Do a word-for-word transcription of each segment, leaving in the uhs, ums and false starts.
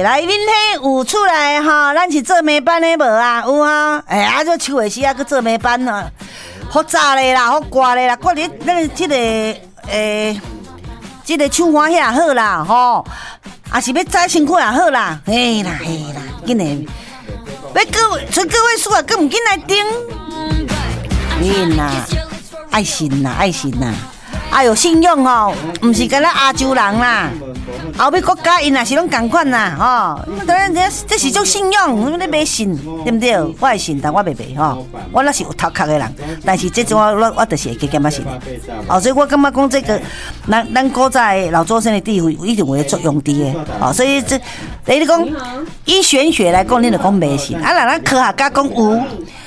来恁迄有出来哈，咱是做美班的无啊？有啊，哎啊，这秋的时啊，去做美班啊，好炸的啦，好刮的啦，刮你咱个这个诶，这个手环遐好啦，吼，啊是要早身躯也好啦，嘿啦嘿啦，紧的，要各位，所以各位数啊，更唔紧来顶，紧啦，爱心啦，爱心啦。啊有信用哦，唔是干那亚洲人啦，后尾国家因也是拢同款啦，吼、哦，当然这这是种信用，你袂信对不对？我会信，但我袂卖吼，我那是有头壳的人，但是这种我我我就是会加减仔信。哦，所以我感觉讲这个，咱咱古早的老祖先的智慧一定有作用伫的，哦，所以这你讲以玄学来讲，你就讲袂信，啊，那咱科学家讲有。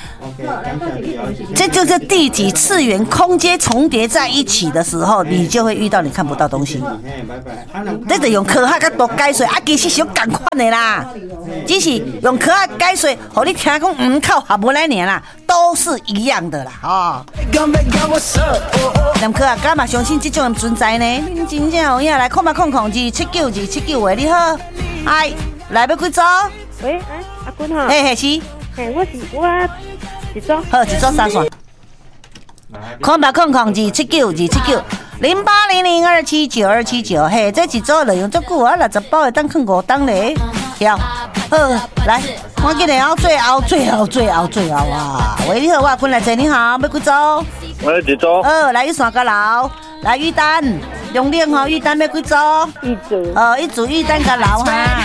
这就是第几次元空间重叠在一起的时候，你就会遇到你看不到东西。这就用科学角度解说，啊，其实是有同款的啦，只是用科学解说，互你听讲唔靠合不来年啦，都是一样的啦，哦。连科学家嘛相信这种存在呢，你真正有影来看嘛看看二七九二七九的，你好，哎，来要几组？ 喂，哎，阿君哈， 嘿嘿是， 嘿，我是我。一组好，一组三线。空白空空二七九二七九零八零零二七九二七九，嘿，这一组内容足久啊，六十包会当放五档咧，跳。好，来，我今日要最后最后最后最后啊！喂，你好，我坤来坐，你好，要几组？ 我一组。 呃，来一三个楼，来玉丹，用力吼，玉丹要几组？ 一组。 呃，一组玉丹个楼哈。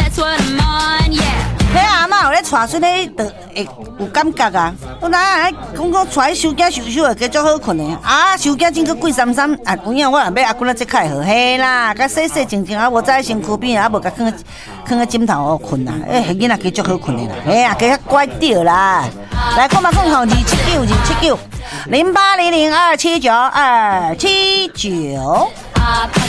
迄阿嬷有咧带孙咧，就会有感觉啊！我哪讲讲带收囝收收会加足好困的啊！收囝真个贵三三啊！有影我若要阿姑仔这较好，嘿啦，甲洗洗净净啊，无在身躯边啊，无甲放个放个枕头困啦，诶，囡仔加足好困的啦，嘿啊，加较乖着啦！来，看嘛，看好二七九二七九零八零零二七九二七九。